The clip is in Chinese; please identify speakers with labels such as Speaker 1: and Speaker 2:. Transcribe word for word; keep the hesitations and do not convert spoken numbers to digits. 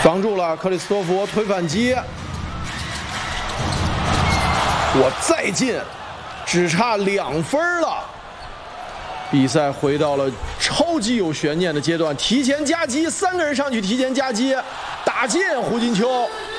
Speaker 1: 防住了，克里斯托弗推反击，我再进，只差两分了。比赛回到了超级有悬念的阶段，提前夹击，三个人上去提前夹击，打进胡金秋。